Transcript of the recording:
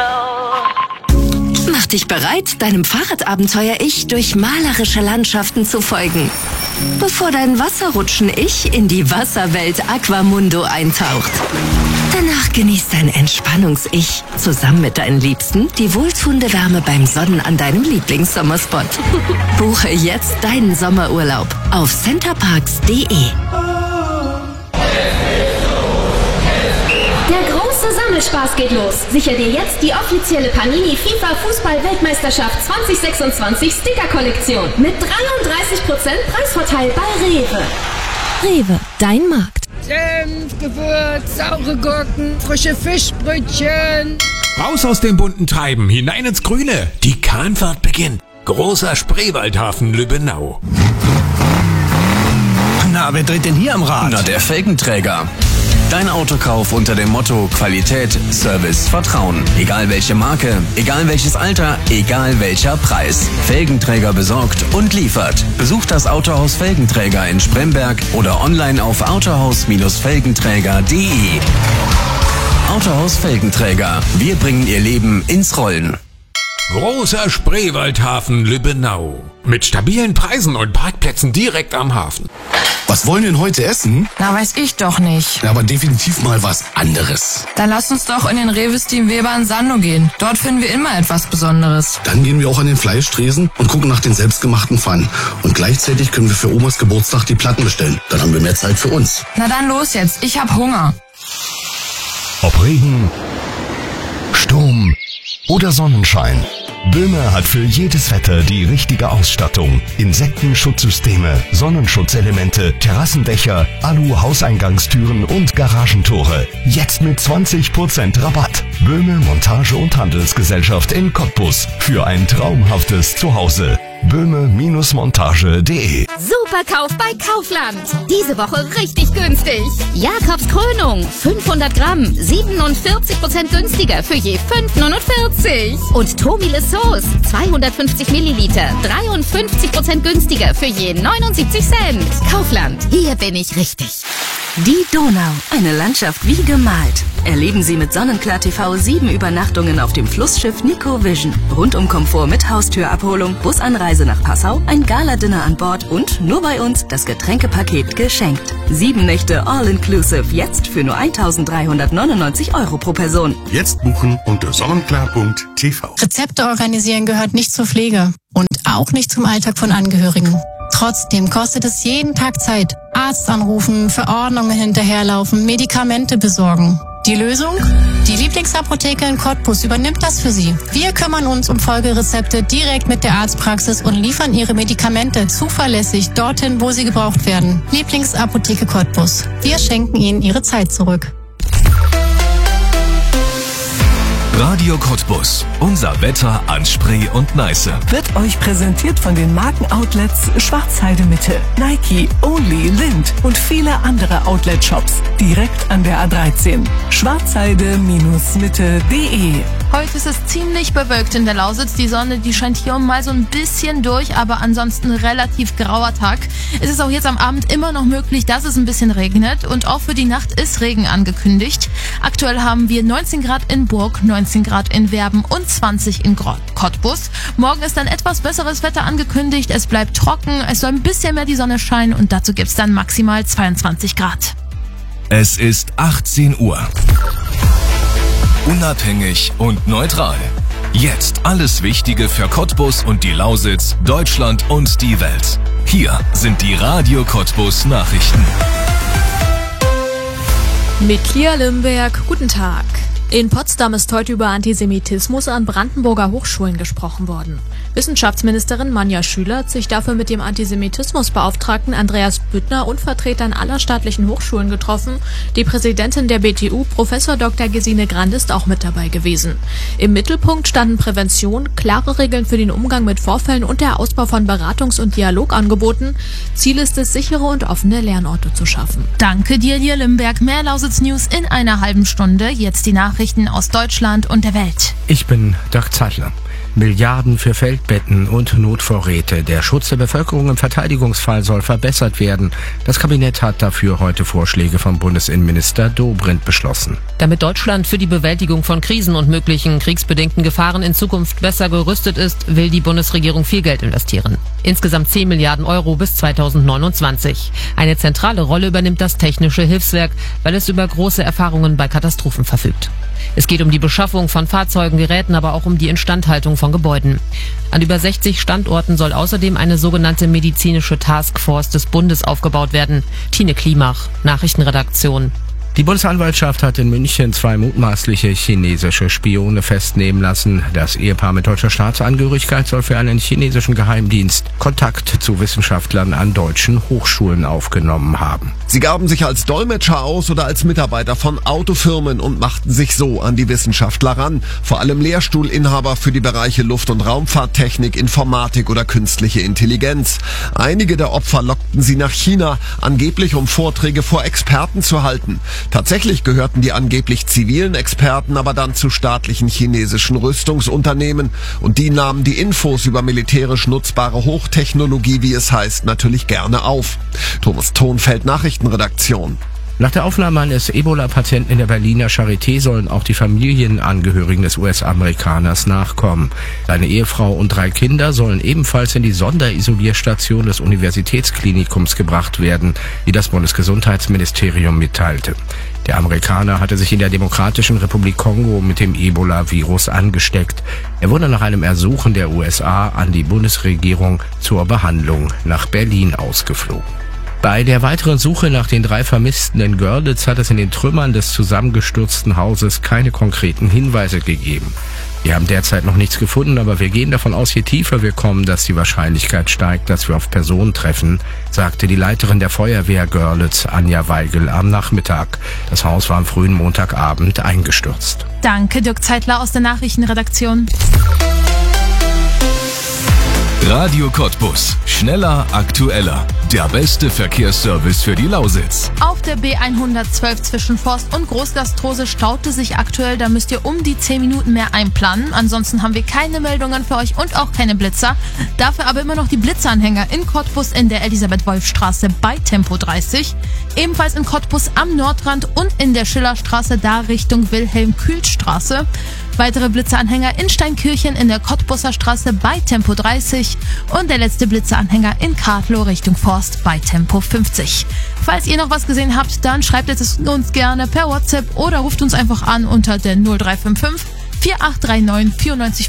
Mach dich bereit, deinem Fahrradabenteuer-Ich durch malerische Landschaften zu folgen, bevor dein Wasserrutschen-Ich in die Wasserwelt Aquamundo eintaucht. Danach genießt dein Entspannungs-Ich zusammen mit deinen Liebsten die wohltuende Wärme beim Sonnen an deinem Lieblingssommerspot. Buche jetzt deinen Sommerurlaub auf centerparks.de. Der große Sammelspaß geht los. Sicher dir jetzt die offizielle Panini FIFA Fußball-Weltmeisterschaft 2026 Sticker-Kollektion mit 33% Preisvorteil bei Rewe. Rewe, dein Markt. Senf, Gewürz, saure Gurken, frische Fischbrötchen. Raus aus dem bunten Treiben, hinein ins Grüne. Die Kahnfahrt beginnt. Großer Spreewaldhafen Lübbenau. Na, wer dreht denn hier am Rad? Na, der Felgenträger. Dein Autokauf unter dem Motto Qualität, Service, Vertrauen. Egal welche Marke, egal welches Alter, egal welcher Preis. Felgenträger besorgt und liefert. Besucht das Autohaus Felgenträger in Spremberg oder online auf autohaus-felgenträger.de. Autohaus Felgenträger. Wir bringen Ihr Leben ins Rollen. Großer Spreewaldhafen Lübbenau. Mit stabilen Preisen und Parkplätzen direkt am Hafen. Was wollen wir denn heute essen? Na, weiß ich doch nicht. Ja, aber definitiv mal was anderes. Dann lass uns doch in den Rewe Team Weber in Sando gehen. Dort finden wir immer etwas Besonderes. Dann gehen wir auch an den Fleischtresen und gucken nach den selbstgemachten Pfannen. Und gleichzeitig können wir für Omas Geburtstag die Platten bestellen. Dann haben wir mehr Zeit für uns. Na dann los jetzt, ich hab Hunger. Ob Regen, Sturm oder Sonnenschein. Böhme hat für jedes Wetter die richtige Ausstattung. Insektenschutzsysteme, Sonnenschutzelemente, Terrassendächer, Alu-Hauseingangstüren und Garagentore. Jetzt mit 20% Rabatt. Böhme Montage- und Handelsgesellschaft in Cottbus. Für ein traumhaftes Zuhause. Böhme-montage.de. Superkauf bei Kaufland. Diese Woche richtig günstig. Jakobs Krönung, 500 Gramm, 47% günstiger für je 5,49. Und Tobile Sauce, 250 Milliliter, 53% günstiger für je 79 Cent. Kaufland, hier bin ich richtig. Die Donau, eine Landschaft wie gemalt. Erleben Sie mit Sonnenklar TV 7 Übernachtungen auf dem Flussschiff Nico Vision. Rundum Komfort mit Haustürabholung, Busanreise nach Passau, ein Gala-Dinner an Bord und nur bei uns das Getränkepaket geschenkt. 7 Nächte All-Inclusive, jetzt für nur 1.399 € pro Person. Jetzt buchen unter sonnenklar.tv. Rezepte organisieren gehört nicht zur Pflege und auch nicht zum Alltag von Angehörigen. Trotzdem kostet es jeden Tag Zeit. Arzt anrufen, Verordnungen hinterherlaufen, Medikamente besorgen. Die Lösung? Die Lieblingsapotheke in Cottbus übernimmt das für Sie. Wir kümmern uns um Folgerezepte direkt mit der Arztpraxis und liefern Ihre Medikamente zuverlässig dorthin, wo sie gebraucht werden. Lieblingsapotheke Cottbus. Wir schenken Ihnen Ihre Zeit zurück. Radio Cottbus. Unser Wetter an Spree und Neiße. Wird euch präsentiert von den Markenoutlets Schwarzheide Mitte, Nike, Only, Lind und viele andere Outlet-Shops. Direkt an der A13. Schwarzheide-mitte.de. Heute ist es ziemlich bewölkt in der Lausitz. Die Sonne, die scheint hier mal so ein bisschen durch, aber ansonsten relativ grauer Tag. Es ist auch jetzt am Abend immer noch möglich, dass es ein bisschen regnet und auch für die Nacht ist Regen angekündigt. Aktuell haben wir 19 Grad in Burg, 19 Grad in Werben und 20 in Cottbus. Morgen ist dann etwas besseres Wetter angekündigt. Es bleibt trocken, es soll ein bisschen mehr die Sonne scheinen und dazu gibt's dann maximal 22 Grad. Es ist 18 Uhr. Unabhängig und neutral. Jetzt alles Wichtige für Cottbus und die Lausitz, Deutschland und die Welt. Hier sind die Radio Cottbus Nachrichten. Mit Lia Limberg, guten Tag. In Potsdam ist heute über Antisemitismus an Brandenburger Hochschulen gesprochen worden. Wissenschaftsministerin Manja Schüler hat sich dafür mit dem Antisemitismusbeauftragten Andreas Büttner und Vertretern aller staatlichen Hochschulen getroffen. Die Präsidentin der BTU, Professor Dr. Gesine Grand, ist auch mit dabei gewesen. Im Mittelpunkt standen Prävention, klare Regeln für den Umgang mit Vorfällen und der Ausbau von Beratungs- und Dialogangeboten. Ziel ist es, sichere und offene Lernorte zu schaffen. Danke dir, Lia Limberg. Mehr Lausitz News in einer halben Stunde. Jetzt die Nachrichten aus Deutschland und der Welt. Ich bin Dirk Zeitler. Milliarden für Feldbetten und Notvorräte. Der Schutz der Bevölkerung im Verteidigungsfall soll verbessert werden. Das Kabinett hat dafür heute Vorschläge vom Bundesinnenminister Dobrindt beschlossen. Damit Deutschland für die Bewältigung von Krisen und möglichen kriegsbedingten Gefahren in Zukunft besser gerüstet ist, will die Bundesregierung viel Geld investieren. Insgesamt 10 Milliarden Euro bis 2029. Eine zentrale Rolle übernimmt das Technische Hilfswerk, weil es über große Erfahrungen bei Katastrophen verfügt. Es geht um die Beschaffung von Fahrzeugen, Geräten, aber auch um die Instandhaltung von Gebäuden. An über 60 Standorten soll außerdem eine sogenannte medizinische Taskforce des Bundes aufgebaut werden. Tine Klimach, Nachrichtenredaktion. Die Bundesanwaltschaft hat in München 2 mutmaßliche chinesische Spione festnehmen lassen. Das Ehepaar mit deutscher Staatsangehörigkeit soll für einen chinesischen Geheimdienst Kontakt zu Wissenschaftlern an deutschen Hochschulen aufgenommen haben. Sie gaben sich als Dolmetscher aus oder als Mitarbeiter von Autofirmen und machten sich so an die Wissenschaftler ran. Vor allem Lehrstuhlinhaber für die Bereiche Luft- und Raumfahrttechnik, Informatik oder künstliche Intelligenz. Einige der Opfer lockten sie nach China, angeblich um Vorträge vor Experten zu halten. Tatsächlich gehörten die angeblich zivilen Experten aber dann zu staatlichen chinesischen Rüstungsunternehmen und die nahmen die Infos über militärisch nutzbare Hochtechnologie, wie es heißt, natürlich gerne auf. Thomas Thonfeld, Nachrichtenredaktion. Nach der Aufnahme eines Ebola-Patienten in der Berliner Charité sollen auch die Familienangehörigen des US-Amerikaners nachkommen. Seine Ehefrau und 3 Kinder sollen ebenfalls in die Sonderisolierstation des Universitätsklinikums gebracht werden, wie das Bundesgesundheitsministerium mitteilte. Der Amerikaner hatte sich in der Demokratischen Republik Kongo mit dem Ebola-Virus angesteckt. Er wurde nach einem Ersuchen der USA an die Bundesregierung zur Behandlung nach Berlin ausgeflogen. Bei der weiteren Suche nach den 3 Vermissten in Görlitz hat es in den Trümmern des zusammengestürzten Hauses keine konkreten Hinweise gegeben. Wir haben derzeit noch nichts gefunden, aber wir gehen davon aus, je tiefer wir kommen, dass die Wahrscheinlichkeit steigt, dass wir auf Personen treffen, sagte die Leiterin der Feuerwehr Görlitz, Anja Weigel, am Nachmittag. Das Haus war am frühen Montagabend eingestürzt. Danke, Dirk Zeitler aus der Nachrichtenredaktion. Radio Cottbus. Schneller, aktueller. Der beste Verkehrsservice für die Lausitz. Auf der B112 zwischen Forst und Großgastrose staute sich aktuell. Da müsst ihr um die 10 Minuten mehr einplanen. Ansonsten haben wir keine Meldungen für euch und auch keine Blitzer. Dafür aber immer noch die Blitzanhänger in Cottbus in der Elisabeth-Wolf-Straße bei Tempo 30. Ebenfalls in Cottbus am Nordrand und in der Schillerstraße da Richtung Wilhelm-Kühl-Straße. Weitere Blitzeranhänger in Steinkirchen in der Cottbuser Straße bei Tempo 30 und der letzte Blitzeranhänger in Kartlow Richtung Forst bei Tempo 50. Falls ihr noch was gesehen habt, dann schreibt es uns gerne per WhatsApp oder ruft uns einfach an unter der 0355 4839 94